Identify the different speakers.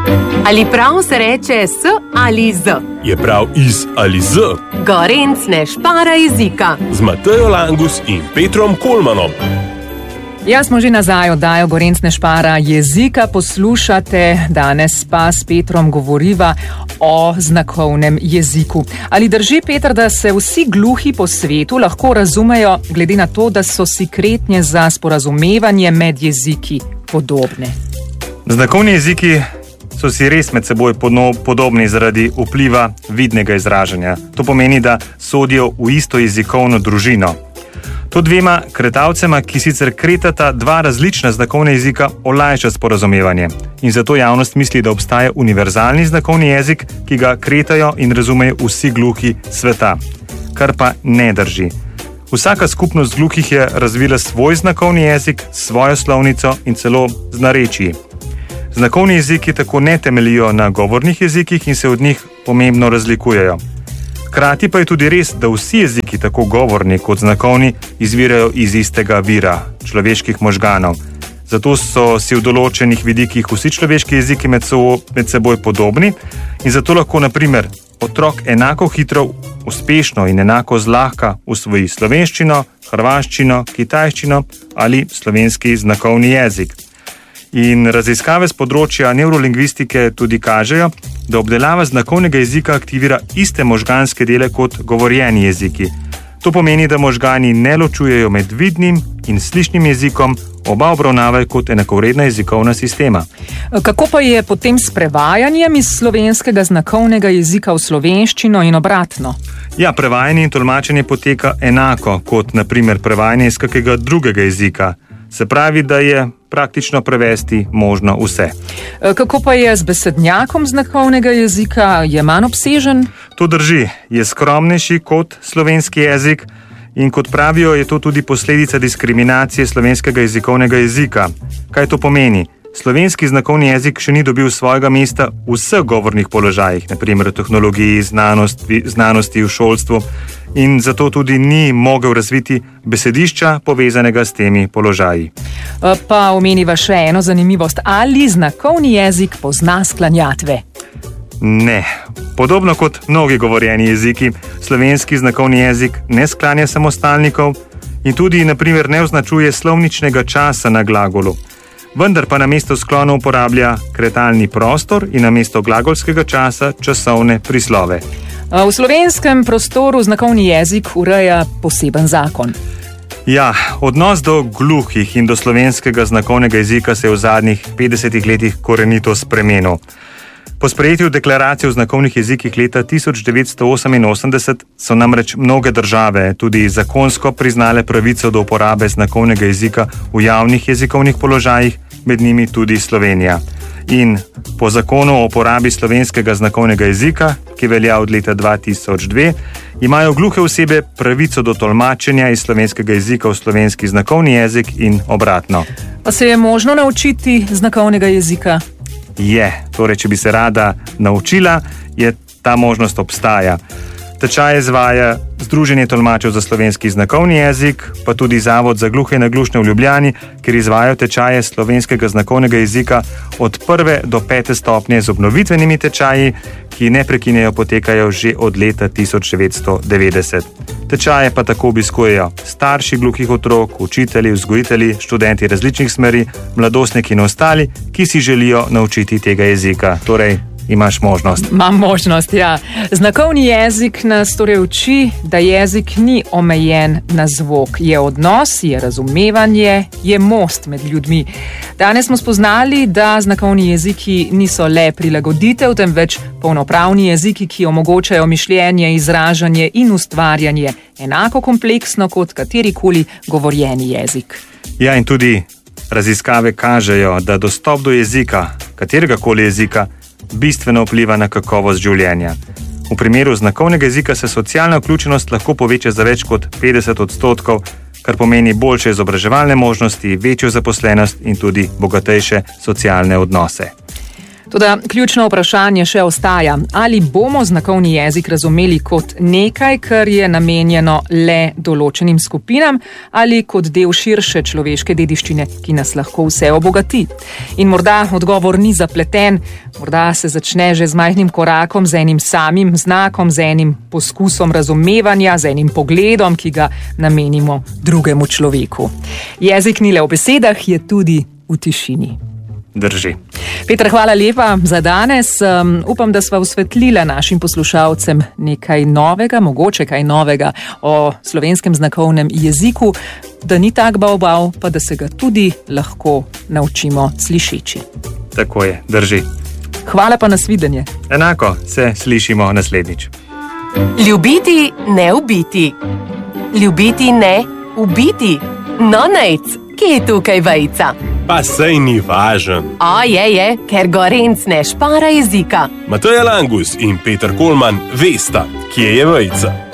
Speaker 1: Ali prav se reče s ali z?
Speaker 2: Je prav iz ali z?
Speaker 1: Gorenc ne špara jezika.
Speaker 2: Z Matejo Langus in Petrom Kolmanom.
Speaker 3: Jaz smo že nazaj oddajo Gorenc ne špara jezika. Poslušate, danes pa s Petrom govoriva o znakovnem jeziku. Ali drži, Peter, da se vsi gluhi po svetu lahko razumejo, glede na to, da so si kretnje za sporazumevanje med jeziki podobne?
Speaker 4: Znakovni jeziki so si res med seboj podobni zaradi vpliva vidnega izražanja. To pomeni, da sodijo v isto jezikovno družino. To dvema kretavcema, ki sicer kretata dva različna znakovna jezika, olajša sporazumevanje. In zato javnost misli, da obstaja univerzalni znakovni jezik, ki ga kretajo in razumejo vsi gluhi sveta. Kar pa ne drži. Vsaka skupnost gluhih je razvila svoj znakovni jezik, svojo slovnico in celo z narečji. Znakovni jeziki tako ne temeljijo na govornih jezikih in se od njih pomembno razlikujejo. Hkrati pa je tudi res, da vsi jeziki, tako govorni kot znakovni, izvirajo iz istega vira, človeških možganov. Zato so si v določenih vidikih vsi človeški jeziki med seboj podobni in zato lahko, na primer, otrok enako hitro, uspešno in enako zlahka usvoji slovenščino, hrvaščino, kitajščino ali slovenski znakovni jezik. In raziskave z področja nevrolingvistike tudi kažejo, da obdelava znakovnega jezika aktivira iste možganske dele kot govorjeni jeziki. To pomeni, da možgani ne ločujejo med vidnim in slišnim jezikom, oba obravnavajo kot enakovredna jezikovna sistema.
Speaker 3: Kako pa je potem s prevajanjem iz slovenskega znakovnega jezika v slovenščino in obratno?
Speaker 4: Ja, prevajanje in tolmačenje poteka enako kot, na primer, prevajanje iz kakega drugega jezika. Se pravi, da je praktično prevesti možno vse.
Speaker 3: Kako pa je z besednjakom znakovnega jezika? Je manj obsežen?
Speaker 4: To drži. Je skromnejši kot slovenski jezik in kot pravijo, je to tudi posledica diskriminacije slovenskega jezikovnega jezika. Kaj to pomeni? Slovenski znakovni jezik še ni dobil svojega mesta v vseh govornih položajih, na primer v tehnologiji, znanosti, v šolstvu, in zato tudi ni mogel razviti besedišča povezanega s temi položaji.
Speaker 3: Pa omeniva še eno zanimivost. Ali znakovni jezik pozna sklanjatve?
Speaker 4: Ne. Podobno kot mnogi govorjeni jeziki, slovenski znakovni jezik ne sklanja samostalnikov in tudi, na primer, ne označuje slovničnega časa na glagolu. Vendar pa namesto sklona uporablja kretalni prostor in namesto glagolskega časa časovne prislove.
Speaker 3: V slovenskem prostoru znakovni jezik ureja poseben zakon.
Speaker 4: Ja, odnos do gluhih in do slovenskega znakovnega jezika se je v zadnjih 50 letih korenito spremenil. Po sprejetju deklaracije o znakovnih jezikih leta 1988 so namreč mnoge države tudi zakonsko priznale pravico do uporabe znakovnega jezika v javnih jezikovnih položajih, med njimi tudi Slovenija. In po zakonu o uporabi slovenskega znakovnega jezika, ki velja od leta 2002, imajo gluhe osebe pravico do tolmačenja iz slovenskega jezika v slovenski znakovni jezik in obratno.
Speaker 3: Pa se je možno naučiti znakovnega jezika?
Speaker 4: Je. Torej, če bi se rada naučila, ta možnost obstaja. Tečaje izvaja Združenje tolmačev za slovenski znakovni jezik, pa tudi Zavod za gluhe in naglušne v Ljubljani, kjer izvajajo tečaje slovenskega znakovnega jezika od 1. do 5. stopnje z obnovitvenimi tečaji, ki neprekinjeno potekajo že od leta 1990. Tečaje pa tako obiskujejo starši gluhih otrok, učitelji, vzgojitelji, študenti različnih smeri, mladostniki in ostali, ki si želijo naučiti tega jezika. Torej, imaš možnost.
Speaker 3: Imam možnost, ja. Znakovni jezik nas torej uči, da jezik ni omejen na zvok. Je odnos, je razumevanje, je most med ljudmi. Danes smo spoznali, da znakovni jeziki niso le prilagoditev, temveč polnopravni jeziki, ki omogočajo mišljenje, izražanje in ustvarjanje, enako kompleksno kot katerikoli govorjeni jezik.
Speaker 4: Ja, in tudi raziskave kažejo, da dostop do jezika, kateregakoli jezika, bistveno vpliva na kakovost življenja. V primeru znakovnega jezika se socialna vključenost lahko poveča za več kot 50%, kar pomeni boljše izobraževalne možnosti, večjo zaposlenost in tudi bogatejše socialne odnose.
Speaker 3: Toda ključno vprašanje še ostaja, ali bomo znakovni jezik razumeli kot nekaj, kar je namenjeno le določenim skupinam, ali kot del širše človeške dediščine, ki nas lahko vse obogati. In morda odgovor ni zapleten, morda se začne že z majhnim korakom, z enim samim znakom, z enim poskusom razumevanja, z enim pogledom, ki ga namenimo drugemu človeku. Jezik ni le v besedah, je tudi v tišini.
Speaker 4: Drži.
Speaker 3: Peter, hvala lepa za danes. Upam, da sva osvetlila našim poslušalcem nekaj novega, mogoče kaj novega o slovenskem znakovnem jeziku, da ni tak bav, pa da se ga tudi lahko naučimo slišeči.
Speaker 4: Tako je, drži.
Speaker 3: Hvala pa nasvidenje.
Speaker 4: Enako, se slišimo naslednjič.
Speaker 1: Ljubiti, ne ubiti. Ljubiti, ne ubiti. No, nejc, kje je tukaj vejica?
Speaker 2: Pa sej ni važen.
Speaker 1: Je, ker Gorenc ne špara jezika.
Speaker 2: Matej Langus in Peter Kolman vesta, kje je vejica.